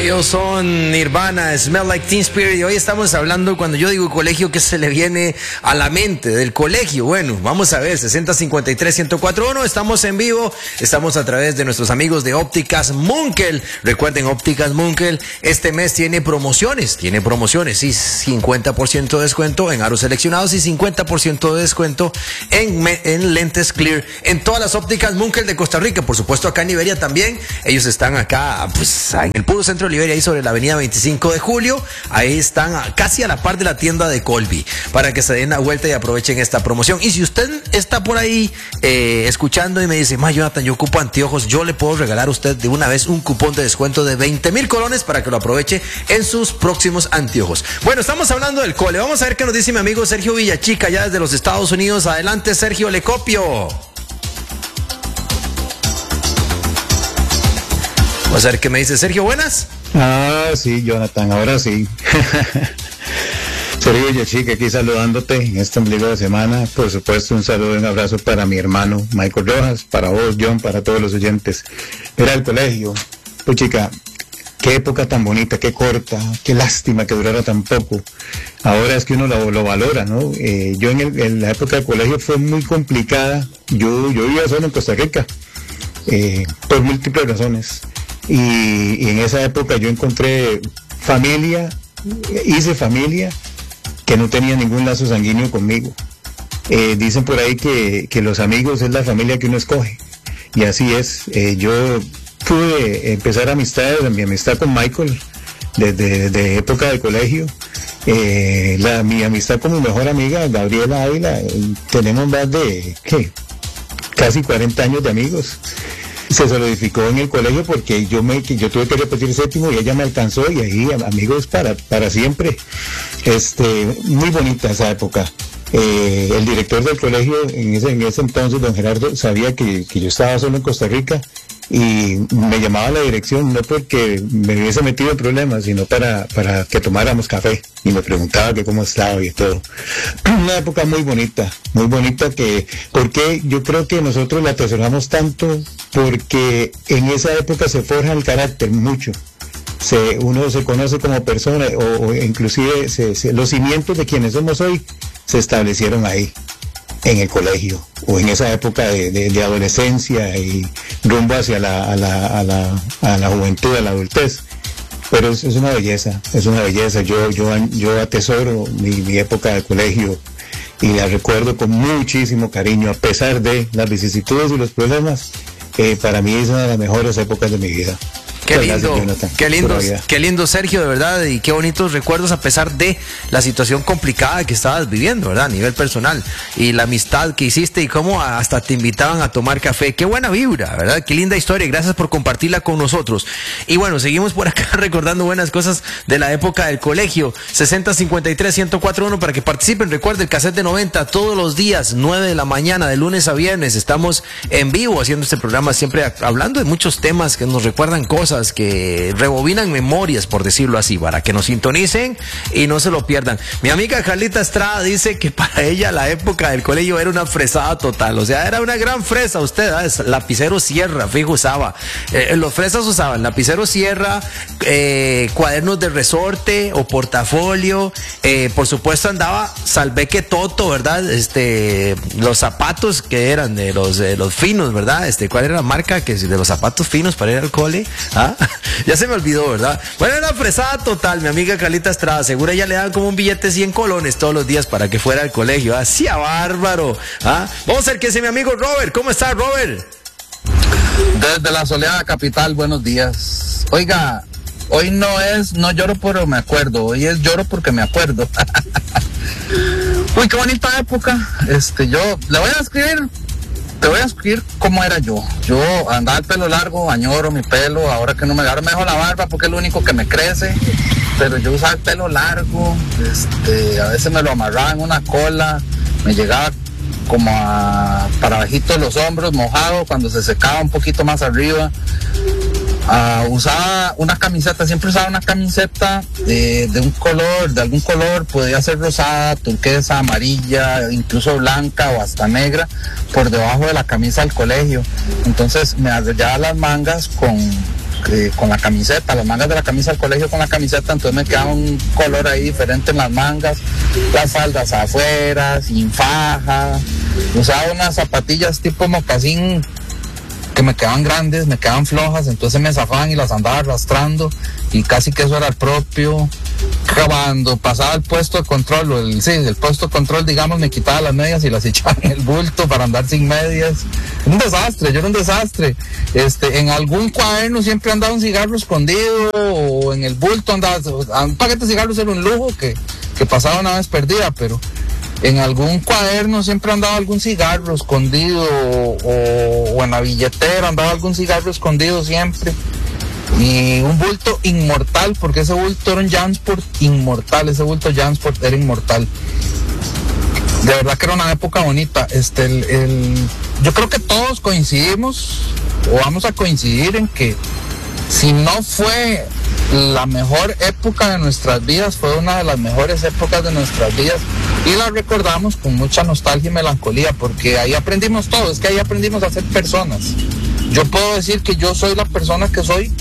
Ellos son Nirvana, Smell Like Teen Spirit, y hoy estamos hablando, cuando yo digo colegio, ¿qué se le viene a la mente del colegio? Bueno, vamos a ver, 6053-1041, estamos en vivo, estamos a través de nuestros amigos de Ópticas Munkel. Recuerden, Ópticas Munkel este mes tiene promociones, sí, 50% de descuento en aros seleccionados y 50% de descuento en lentes clear en todas las Ópticas Munkel de Costa Rica. Por supuesto, acá en Liberia también. Ellos están acá, pues, en el puro centro de Liberia, ahí sobre la avenida 25 de Julio. Ahí están casi a la par de la tienda de Colby, para que se den la vuelta y aprovechen esta promoción. Y si usted está por ahí escuchando y me dice, Jonathan, yo ocupo anteojos, yo le puedo regalar a usted de una vez un cupón de descuento de 20,000 colones para que lo aproveche en sus próximos anteojos. Bueno, estamos hablando del cole. Vamos a ver qué nos dice mi amigo Sergio Villachica, ya desde los Estados Unidos. Adelante, Sergio, le copio. Vamos a ver qué me dice Sergio. Buenas. Sí, Jonathan, ahora sí. Sergio Villachica aquí saludándote en este ombligo de semana. Por supuesto, un saludo y un abrazo para mi hermano Michael Rojas, para vos, John, para todos los oyentes. Era el colegio. Pues chica, qué época tan bonita, qué corta, qué lástima que durara tan poco. Ahora es que uno lo valora, ¿no? Yo en la época del colegio fue muy complicada. Yo vivía solo en Costa Rica, por múltiples razones. Y en esa época yo encontré hice familia que no tenía ningún lazo sanguíneo conmigo. Dicen por ahí que los amigos es la familia que uno escoge. Y así es. Yo pude empezar amistades, mi amistad con Michael, desde época de colegio. Mi amistad con mi mejor amiga, Gabriela Ávila, tenemos más de, casi 40 años de amigos. Se solidificó en el colegio porque yo tuve que repetir séptimo y ella me alcanzó, y ahí amigos para siempre. Muy bonita esa época. El director del colegio en ese entonces, don Gerardo, sabía que yo estaba solo en Costa Rica y me llamaba a la dirección, no porque me hubiese metido en problemas, sino para que tomáramos café, y me preguntaba que cómo estaba y todo. Una época muy bonita porque yo creo que nosotros la atesoramos tanto, porque en esa época se forja el carácter mucho. Uno se conoce como persona, o inclusive los cimientos de quienes somos hoy se establecieron ahí, en el colegio, o en esa época de adolescencia y rumbo hacia la juventud, a la adultez. Pero es una belleza, yo atesoro mi época de colegio y la recuerdo con muchísimo cariño, a pesar de las vicisitudes y los problemas. Para mí es una de las mejores épocas de mi vida. Qué lindo, qué lindo, Sergio, de verdad, y qué bonitos recuerdos a pesar de la situación complicada que estabas viviendo, ¿verdad? A nivel personal, y la amistad que hiciste y cómo hasta te invitaban a tomar café. Qué buena vibra, ¿verdad? Qué linda historia, y gracias por compartirla con nosotros. Y bueno, seguimos por acá recordando buenas cosas de la época del colegio. 6053-1041 para que participen. Recuerden, el cassette de 90 todos los días, 9 de la mañana, de lunes a viernes. Estamos en vivo haciendo este programa, siempre hablando de muchos temas que nos recuerdan cosas, que rebobinan memorias, por decirlo así, para que nos sintonicen y no se lo pierdan. Mi amiga Carlita Estrada dice que para ella la época del colegio era una fresada total, o sea, era una gran fresa. Usted, lapicero sierra, fijo, usaba. Los fresas usaban lapicero sierra, cuadernos de resorte o portafolio, por supuesto andaba Salveque Toto, ¿verdad? Los zapatos que eran de los finos, ¿verdad? ¿Cuál era la marca de los zapatos finos para ir al cole? Ya se me olvidó, ¿verdad? Bueno, era fresada total, mi amiga Carlita Estrada. Seguro ella le daban como un billete de 100 colones todos los días para que fuera al colegio. ¡Hacía bárbaro! Vamos a ver qué dice mi amigo Robert. ¿Cómo está, Robert? Desde la soleada capital, buenos días. Oiga, hoy no lloro porque me acuerdo, hoy es lloro porque me acuerdo. Uy, qué bonita época. Yo le voy a escribir. Te voy a escribir cómo era yo. Yo andaba el pelo largo, añoro mi pelo, ahora que no me dejo la barba porque es lo único que me crece, pero yo usaba el pelo largo, a veces me lo amarraba en una cola, me llegaba como para bajito de los hombros, mojado, cuando se secaba un poquito más arriba. Usaba una camiseta, siempre usaba una camiseta de algún color, podía ser rosada, turquesa, amarilla, incluso blanca o hasta negra, por debajo de la camisa del colegio. Entonces me arrollaba las mangas con la camiseta, las mangas de la camisa del colegio con la camiseta, entonces me quedaba un color ahí diferente en las mangas, las faldas afuera, sin faja, usaba unas zapatillas tipo mocasín que me quedaban grandes, me quedaban flojas, entonces me zafaban y las andaba arrastrando y casi que eso era el propio. Cuando pasaba el puesto de control, el puesto de control, digamos, me quitaba las medias y las echaba en el bulto para andar sin medias. Un desastre, yo era un desastre. En algún cuaderno siempre andaba un cigarro escondido, o en el bulto andaba, un paquete de cigarros era un lujo que pasaba una vez perdida, pero en algún cuaderno siempre andaba algún cigarro escondido, o en la billetera andaba algún cigarro escondido siempre. Y un bulto inmortal, porque ese bulto era un Jansport inmortal, ese bulto Jansport era inmortal. De verdad que era una época bonita. Yo creo que todos coincidimos, o vamos a coincidir en que si no fue la mejor época de nuestras vidas, fue una de las mejores épocas de nuestras vidas, y la recordamos con mucha nostalgia y melancolía, porque ahí aprendimos todo, es que ahí aprendimos a ser personas. Yo puedo decir que yo soy la persona que soy,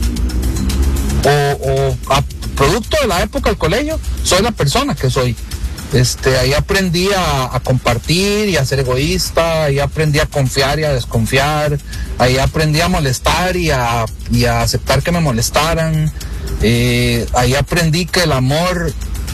producto de la época del colegio, soy la persona que soy. Ahí aprendí a compartir y a ser egoísta, ahí aprendí a confiar y a desconfiar, ahí aprendí a molestar y a aceptar que me molestaran, ahí aprendí que el amor,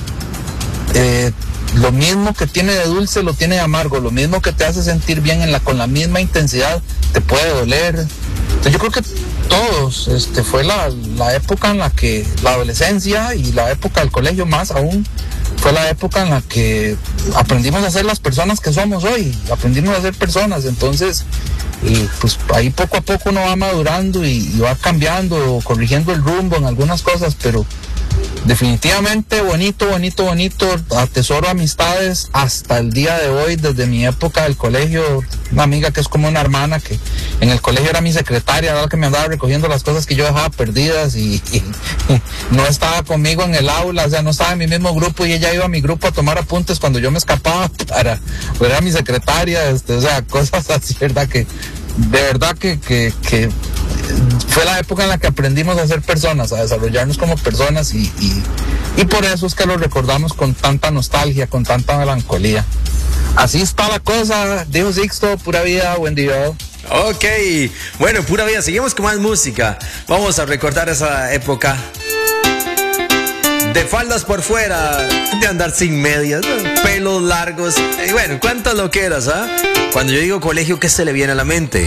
lo mismo que tiene de dulce lo tiene de amargo, lo mismo que te hace sentir bien con la misma intensidad te puede doler. Entonces yo creo que todos, fue la época en la que la adolescencia y la época del colegio más aún, fue la época en la que aprendimos a ser las personas que somos hoy, aprendimos a ser personas. Entonces, pues ahí poco a poco uno va madurando y va cambiando, corrigiendo el rumbo en algunas cosas, pero definitivamente bonito, atesoro amistades hasta el día de hoy, desde mi época del colegio. Una amiga que es como una hermana, que en el colegio era mi secretaria, era la que me andaba recogiendo las cosas que yo dejaba perdidas, y no estaba conmigo en el aula, o sea, no estaba en mi mismo grupo, y ella iba a mi grupo a tomar apuntes cuando yo me escapaba, era mi secretaria, o sea, cosas así, ¿verdad? Que de verdad que fue la época en la que aprendimos a ser personas, a desarrollarnos como personas, y por eso es que lo recordamos con tanta nostalgia, con tanta melancolía. Así está la cosa, dijo Sixto. Pura vida, buen día. Ok, bueno, pura vida, seguimos con más música. Vamos a recordar esa época de faldas por fuera, de andar sin medias, pelos largos, y bueno, cuántas loqueras, ¿ah? Cuando yo digo colegio, ¿qué se le viene a la mente?